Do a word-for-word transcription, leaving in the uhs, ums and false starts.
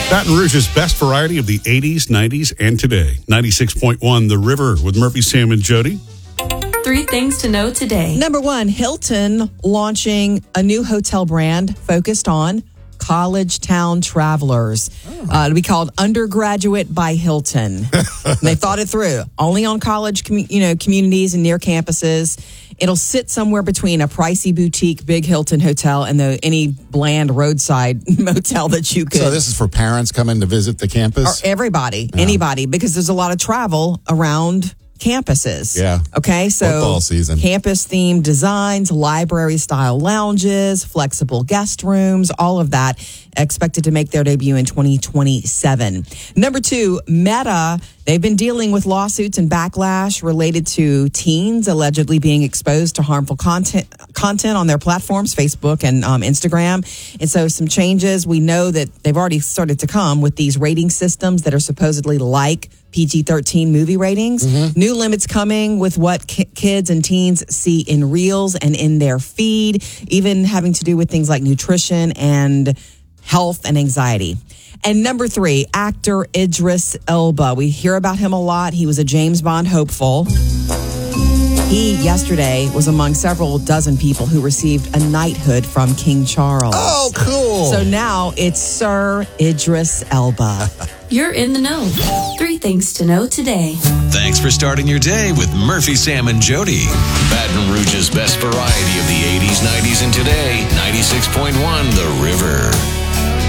Baton Rouge's best variety of the eighties, nineties, and today. ninety-six point one The River with Murphy, Sam, and Jody. Three things to know today. Number one, Hilton launching a new hotel brand focused on college town travelers. Oh. Uh, it'll be called Undergraduate by Hilton. They thought it through. Only on college, commu- you know, communities and near campuses. It'll sit somewhere between a pricey boutique big Hilton hotel and the any bland roadside motel that you could. So this is for parents coming to visit the campus? Or everybody, Yeah. anybody, because there's a lot of travel around campuses. Yeah. Okay, so Football season. Campus-themed designs, library-style lounges, flexible guest rooms, all of that expected to make their debut in twenty twenty-seven. Number two, Meta. They've been dealing with lawsuits and backlash related to teens allegedly being exposed to harmful content content on their platforms, Facebook and um, Instagram. And so some changes. We know that they've already started to come with these rating systems that are supposedly like P G thirteen movie ratings. Mm-hmm. New limits coming with what ki- kids and teens see in Reels and in their feed, even having to do with things like nutrition and health and anxiety. And number three, actor Idris Elba. We hear about him a lot. He was a James Bond hopeful. He, yesterday, was among several dozen people who received a knighthood from King Charles. Oh, cool. So now it's Sir Idris Elba. You're in the know. Three things to know today. Thanks for starting your day with Murphy, Sam, and Jody. Baton Rouge's best variety of the eighties, nineties, and today. ninety-six point one The River.